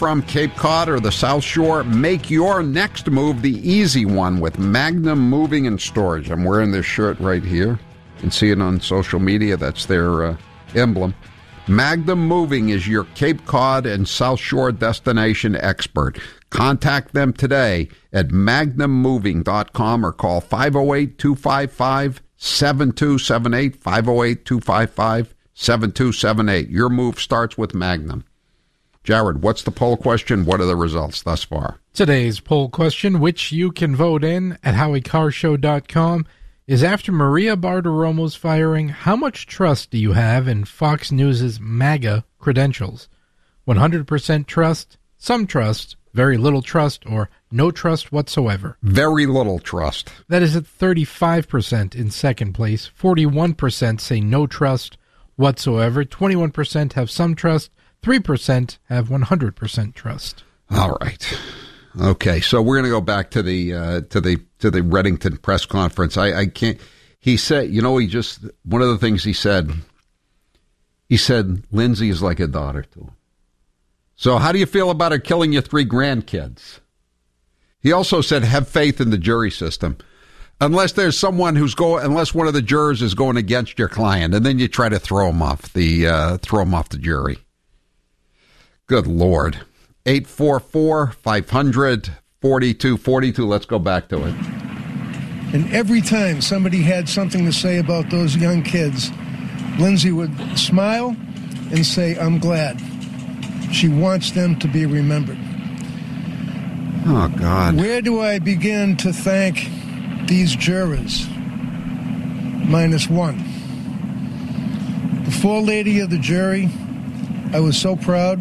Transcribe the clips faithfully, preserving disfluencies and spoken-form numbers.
from, Cape Cod or the South Shore? Make your next move the easy one with Magnum Moving and Storage. I'm wearing this shirt right here. You can see it on social media. That's their uh, emblem. Magnum Moving is your Cape Cod and South Shore destination expert. Contact them today at magnum moving dot com or call five oh eight, two five five, seven two seven eight, five oh eight, two five five, seven two seven eight. Your move starts with Magnum. Jared, what's the poll question? What are the results thus far? Today's poll question, which you can vote in at howie carr show dot com, is after Maria Bartiromo's firing, how much trust do you have in Fox News' MAGA credentials? one hundred percent trust, some trust, very little trust, or no trust whatsoever. Very little trust. That is at thirty-five percent in second place. forty-one percent say no trust whatsoever. twenty-one percent have some trust. three percent have one hundred percent trust. All right. Okay, so we're going to go back to the uh, to the to the Reddington press conference. I, I can't. He said, you know, he just one of the things he said. He said Lindsay is like a daughter to him. So how do you feel about her killing your three grandkids? He also said, have faith in the jury system. Unless there's someone who's going, unless one of the jurors is going against your client, and then you try to throw him off the, uh, throw him off the jury. Good Lord. eight four four, five hundred, forty-two forty-two. Let's go back to it. And every time somebody had something to say about those young kids, Lindsay would smile and say, I'm glad. She wants them to be remembered. Oh, God. Where do I begin to thank these jurors? Minus one. The forelady of the jury, I was so proud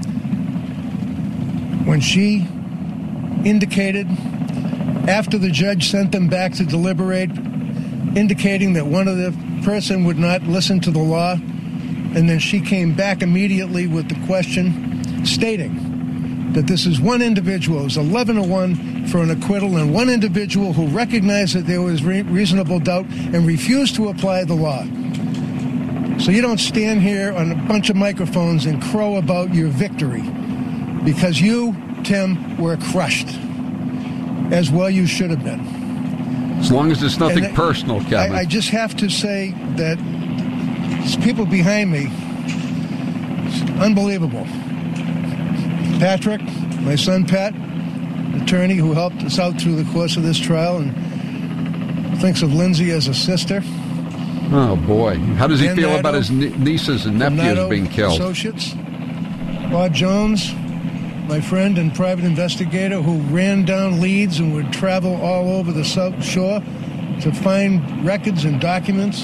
when she indicated, after the judge sent them back to deliberate, indicating that one of the person would not listen to the law, and then she came back immediately with the question stating that this is one individual. It was eleven to one for an acquittal, and one individual who recognized that there was re- reasonable doubt and refused to apply the law. So you don't stand here on a bunch of microphones and crow about your victory, because you, Tim, were crushed. As well you should have been. As long as it's nothing and personal, Kevin. I, I just have to say that people behind me, it's unbelievable. Patrick, my son Pat, attorney who helped us out through the course of this trial and thinks of Lindsay as a sister. Oh, boy. How does he Dan feel Nato, about his nieces and nephews Nato being killed? Associates. Bob Jones, my friend and private investigator who ran down leads and would travel all over the South Shore to find records and documents.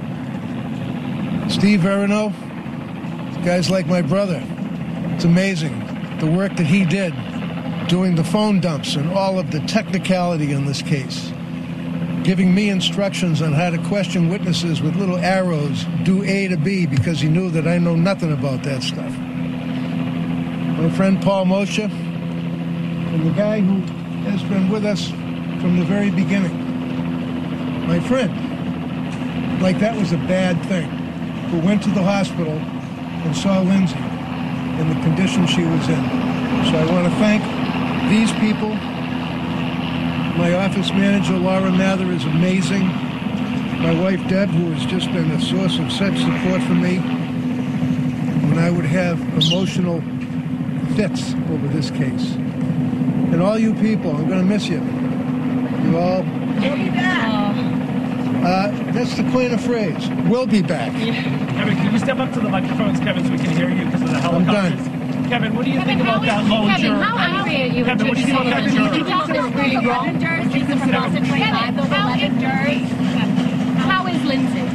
Steve Verino, guys like my brother. It's amazing the work that he did doing the phone dumps and all of the technicality in this case, giving me instructions on how to question witnesses with little arrows, do A to B, because he knew that I know nothing about that stuff. My friend Paul Moshe, and the guy who has been with us from the very beginning. My friend, like that was a bad thing, who went to the hospital and saw Lindsay in the condition she was in. So I want to thank these people. My office manager, Laura Mather, is amazing. My wife, Deb, who has just been a source of such support for me when I would have emotional fits over this case. And all you people, I'm going to miss you. You all... We'll be back. Uh, that's the quaint phrase. We'll be back. Kevin, can you step up to the microphones, Kevin, so we can hear you because of the helicopters? I'm done. Kevin, what do you Kevin, think about how that is- lone Kevin, juror? how angry are you? Kevin, what do you think about that Do you juror? think this is really wrong? Kevin, how is jurors? How is Lindsay?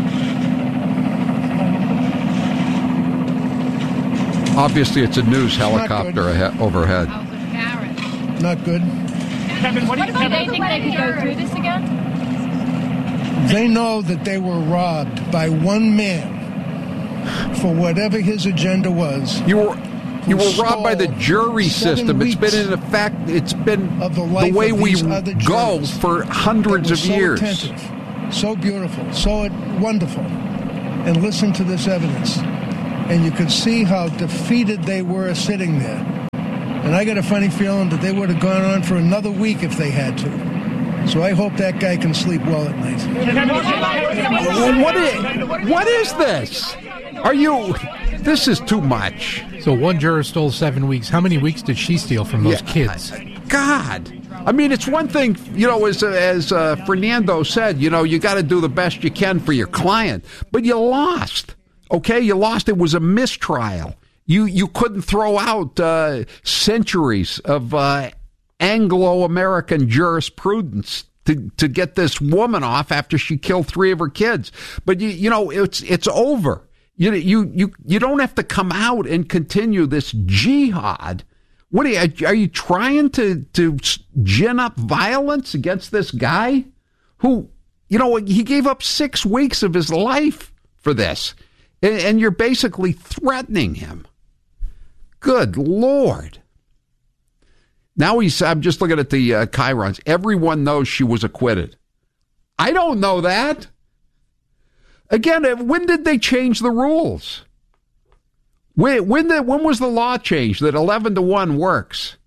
Obviously, it's a news helicopter ahead, overhead. Not good. Kevin, what do you Do they think they could go through this again? They know that they were robbed by one man for whatever his agenda was. You were you were robbed by the jury system. It's been in effect. It's been the, the way we go for hundreds of so years. Attentive, so beautiful, so wonderful, and listen to this evidence, and you could see how defeated they were sitting there. And I got a funny feeling that they would have gone on for another week if they had to. So I hope that guy can sleep well at night. What is, what is this? Are you... This is too much. So one juror stole seven weeks. How many weeks did she steal from those yeah, kids? God. I mean, it's one thing, you know, as, as uh, Fernando said, you know, you got to do the best you can for your client. But you lost. Okay? You lost. It was a mistrial. You, you couldn't throw out uh, centuries of uh, Anglo-American jurisprudence to, to get this woman off after she killed three of her kids. But, you, you know, it's it's over. You you you you don't have to come out and continue this jihad. What are you, are you trying to to gin up violence against this guy who, you know, he gave up six weeks of his life for this, and, and you're basically threatening him. Good Lord. Now he's, I'm just looking at the uh, chyrons. Everyone knows she was acquitted. I don't know that. Again, when did they change the rules? When when, the, when was the law changed that eleven to one works?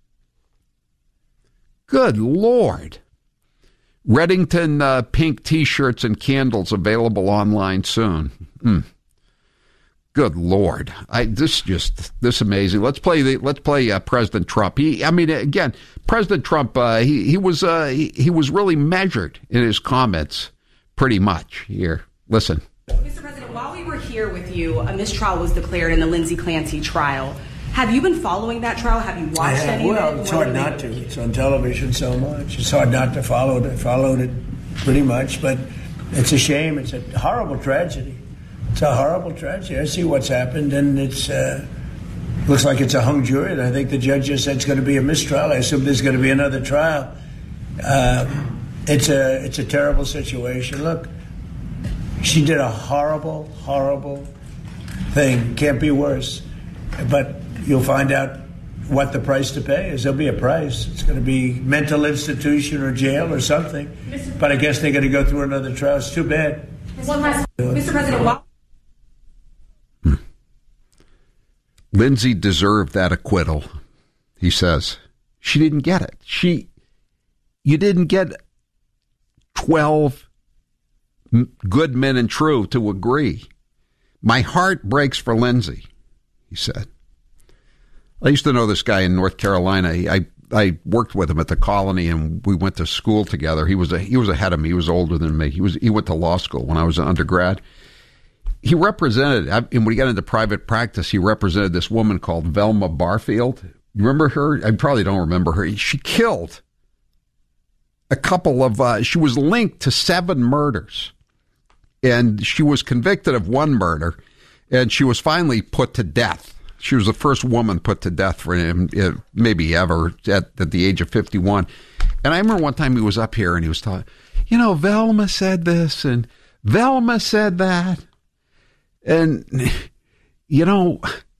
Good Lord. Reddington uh, pink T-shirts and candles available online soon. Mm. Good Lord. I this just this amazing. Let's play the let's play uh, President Trump. He I mean again, President Trump uh, he he was uh, he, he was really measured in his comments pretty much here. Listen. Mister President, while we were here with you, a mistrial was declared in the Lindsay Clancy trial. Have you been following that trial? Have you watched I have. any well, of it? It's hard not to. It's on television so much. It's hard not to follow it. I followed it pretty much, but it's a shame. It's a horrible tragedy. It's a horrible tragedy. I see what's happened, and it's uh, looks like it's a hung jury. And I think the judge just said it's going to be a mistrial. I assume there's going to be another trial. Uh, it's a it's a terrible situation. Look. She did a horrible, horrible thing. Can't be worse. But you'll find out what the price to pay is. There'll be a price. It's going to be mental institution or jail or something. But I guess they're going to go through another trial. It's too bad. Mister President, what? Hmm. Lindsay deserved that acquittal, he says. She didn't get it. She, you didn't get twelve good men and true to agree. My heart breaks for Lindsay, he said. I used to know this guy in North Carolina. I I worked with him at the Colony, and we went to school together. He was a he was ahead of me. He was older than me. He was he went to law school when I was an undergrad. He represented, and when he got into private practice, he represented this woman called Velma Barfield. You remember her? I probably don't remember her. She killed a couple of. Uh, she was linked to seven murders. And she was convicted of one murder, and she was finally put to death. She was the first woman put to death for him, maybe ever, at, at the age of fifty-one. And I remember one time he was up here, and he was talking, you know, Velma said this, and Velma said that. And, you know,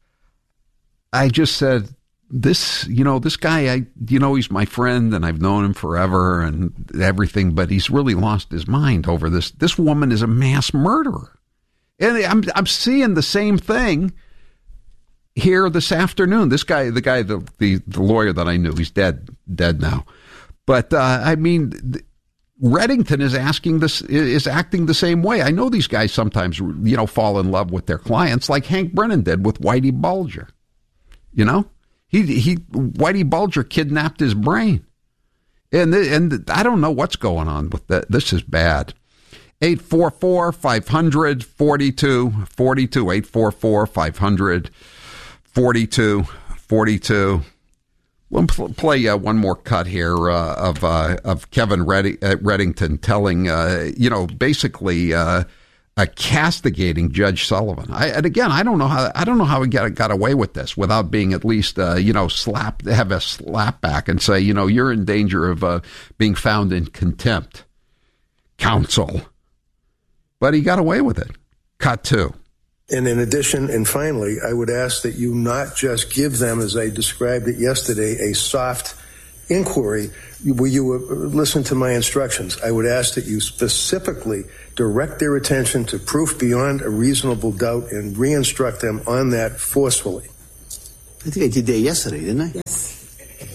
I just said, this, you know, this guy, I, you know, he's my friend and I've known him forever and everything, but he's really lost his mind over this. This woman is a mass murderer. And I'm, I'm seeing the same thing here this afternoon. This guy, the guy, the, the, the lawyer that I knew, he's dead, dead now. But, uh, I mean, Reddington is asking this, is acting the same way. I know these guys sometimes, you know, fall in love with their clients like Hank Brennan did with Whitey Bulger, you know? He he, Whitey Bulger kidnapped his brain, and and I don't know what's going on with that. This is bad. eight four four, five hundred, forty-two forty-two, eight four four, five hundred, forty-two forty-two. We'll play uh, one more cut here uh, of uh, of Kevin Red- uh, Reddington telling, uh, you know, basically. Uh, Uh, castigating Judge Sullivan. I, and again, I don't know how I don't know how he got got away with this without being at least uh, you know slap have a slap back and say, you know, you're in danger of uh, being found in contempt, counsel. But he got away with it. Cut two. And in addition, and finally, I would ask that you not just give them, as I described it yesterday, a soft inquiry. Will you listen to my instructions? I would ask that you specifically direct their attention to proof beyond a reasonable doubt and re-instruct them on that forcefully. I think I did that yesterday, didn't I? Yes.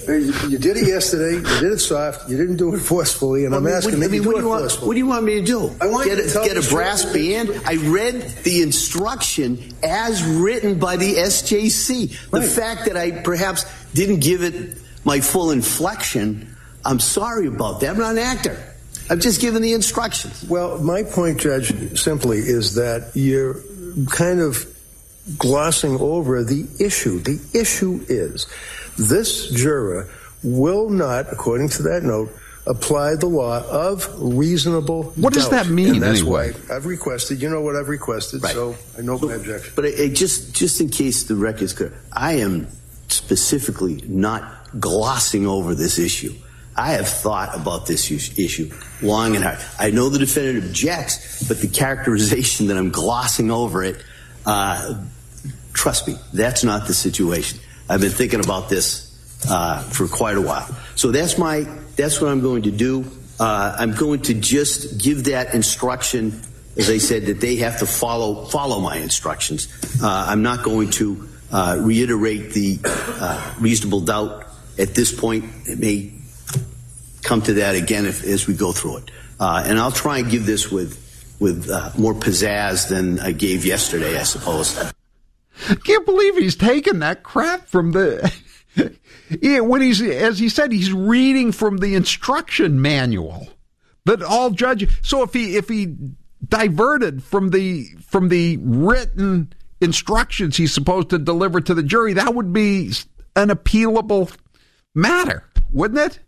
You, you did it yesterday. You did it soft. You didn't do it forcefully, and well, I'm asking what, that you what do do you it want, forcefully. What do you want me to do? I want get you to tell a, get the a brass truth. band. I read the instruction as written by the S J C. The Right. fact that I perhaps didn't give it my full inflection, I'm sorry about that. I'm not an actor. I've just given the instructions. Well, my point, Judge, simply is that you're kind of glossing over the issue. The issue is this juror will not, according to that note, apply the law of reasonable What does doubt. that mean, and that's anyway? why I've requested, you know what I've requested, Right. so I know my objection. But it, it just, just in case the record is clear, I am specifically not glossing over this issue. I have thought about this issue long and hard. I know the defendant objects, but the characterization that I'm glossing over it, uh, trust me, that's not the situation. I've been thinking about this uh, for quite a while. So that's my, that's what I'm going to do. Uh, I'm going to just give that instruction, as I said, that they have to follow follow my instructions. Uh, I'm not going to uh, reiterate the uh, reasonable doubt at this point. It may come to that again if, as we go through it. Uh, and I'll try and give this with with uh, more pizzazz than I gave yesterday, I suppose. I can't believe he's taking that crap from the... yeah, when he's, as he said, he's reading from the instruction manual that all judges... So if he if he diverted from the from the written instructions he's supposed to deliver to the jury, that would be an appealable matter, wouldn't it?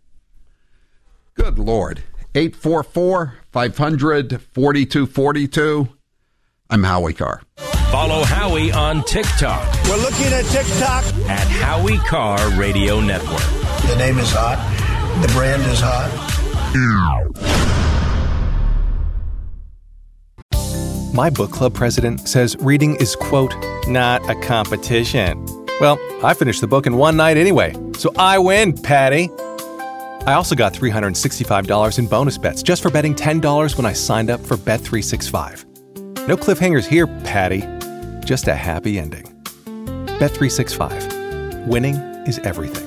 Good Lord. eight four four, five hundred, forty-two forty-two. I'm Howie Carr. Follow Howie on TikTok. We're looking at TikTok. At Howie Carr Radio Network. The name is hot. The brand is hot. My book club president says reading is, quote, not a competition. Well, I finished the book in one night anyway, so I win, Patty. I also got three hundred sixty-five dollars in bonus bets just for betting ten dollars when I signed up for Bet three sixty-five. No cliffhangers here, Patty. Just a happy ending. Bet three sixty-five. Winning is everything.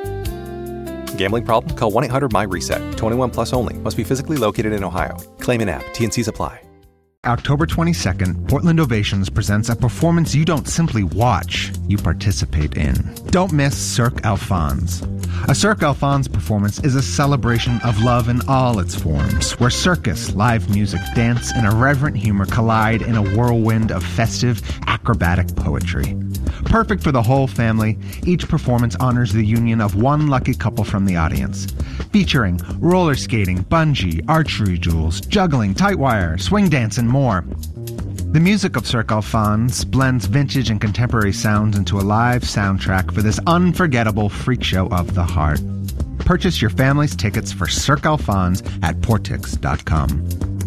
Gambling problem? Call one eight hundred my reset. twenty-one plus only. Must be physically located in Ohio. Claim in app. T N Cs apply. October twenty-second, Portland Ovations presents a performance you don't simply watch, you participate in. Don't miss Cirque Alphonse. A Cirque Alphonse performance is a celebration of love in all its forms, where circus, live music, dance, and irreverent humor collide in a whirlwind of festive, acrobatic poetry. Perfect for the whole family, each performance honors the union of one lucky couple from the audience. Featuring roller skating, bungee, archery duels, juggling, tight wire, swing dance, and more. The music of Cirque Alphonse blends vintage and contemporary sounds into a live soundtrack for this unforgettable freak show of the heart. Purchase your family's tickets for Cirque Alphonse at Portix dot com.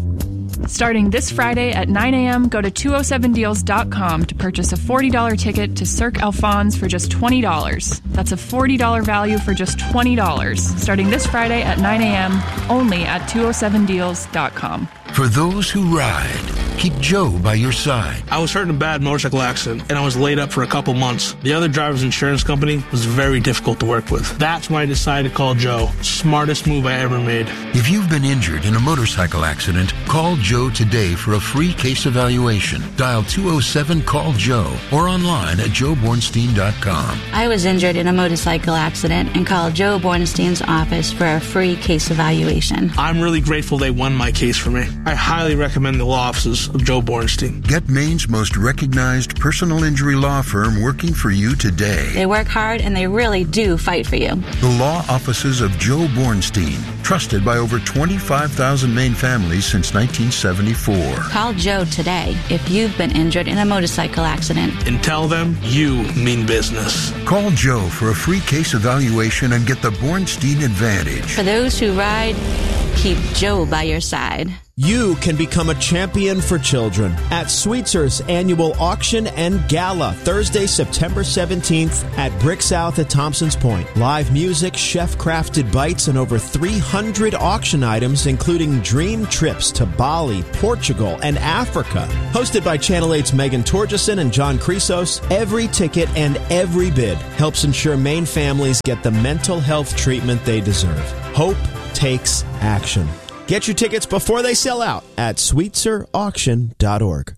Starting this Friday at nine a.m., go to two oh seven deals dot com to purchase a forty dollars ticket to Cirque Alphonse for just twenty dollars. That's a forty dollars value for just twenty dollars. Starting this Friday at nine a.m., only at two oh seven deals dot com. For those who ride, keep Joe by your side. I was hurt in a bad motorcycle accident, and I was laid up for a couple months. The other driver's insurance company was very difficult to work with. That's when I decided to call Joe. Smartest move I ever made. If you've been injured in a motorcycle accident, call Joe today for a free case evaluation. Dial two oh seven call Joe or online at joe bornstein dot com. I was injured in a motorcycle accident and called Joe Bornstein's office for a free case evaluation. I'm really grateful they won my case for me. I highly recommend the law offices of Joe Bornstein. Get Maine's most recognized personal injury law firm working for you today. They work hard and they really do fight for you. The law offices of Joe Bornstein, trusted by over twenty-five thousand Maine families since nineteen seventy-four. Call Joe today if you've been injured in a motorcycle accident. And tell them you mean business. Call Joe for a free case evaluation and get the Bornstein advantage. For those who ride, Keep Joe by your side. You can become a champion for children at Sweetzer's annual auction and gala, Thursday, September seventeenth at Brick South at Thompson's Point. Live music, chef-crafted bites, and over three hundred auction items, including dream trips to Bali, Portugal, and Africa. Hosted by Channel eight's Megan Torgeson and John Chrysos, every ticket and every bid helps ensure Maine families get the mental health treatment they deserve. Hope takes action. Get your tickets before they sell out at sweetser auction dot org.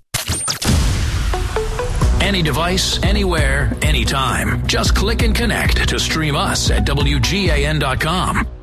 Any device, anywhere, anytime. Just click and connect to stream us at W G A N dot com.